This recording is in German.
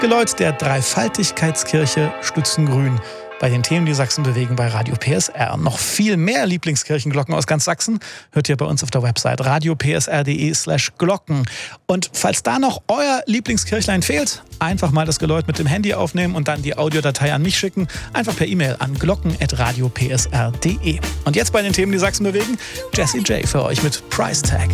Geläut der Dreifaltigkeitskirche Stützengrün. Bei den Themen, die Sachsen bewegen, bei Radio PSR. Noch viel mehr Lieblingskirchenglocken aus ganz Sachsen hört ihr bei uns auf der Website radiopsr.de/glocken. Und falls da noch euer Lieblingskirchlein fehlt, einfach mal das Geläut mit dem Handy aufnehmen und dann die Audiodatei an mich schicken. Einfach per E-Mail an glocken@radiopsr.de. Und jetzt bei den Themen, die Sachsen bewegen, Jessie J für euch mit Price Tag.